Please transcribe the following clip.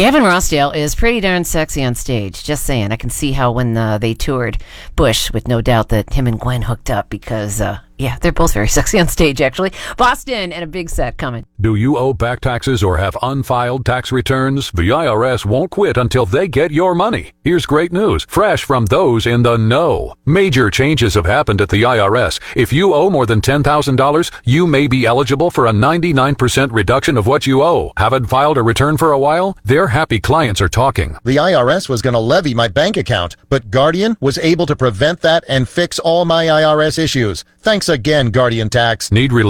Gavin Rossdale is pretty darn sexy on stage. Just saying. I can see how when they toured Bush, with no doubt that him and Gwen hooked up because, they're both very sexy on stage, actually. Boston and a big set coming. Do you owe back taxes or have unfiled tax returns? The IRS won't quit until they get your money. Here's great news, fresh from those in the know. Major changes have happened at the IRS. If you owe more than $10,000, you may be eligible for a 99% reduction of what you owe. Haven't filed a return for a while? Their happy clients are talking. The IRS was going to levy my bank account, but Guardian was able to prevent that and fix all my IRS issues. Thanks again, Guardian Tax. Need relief?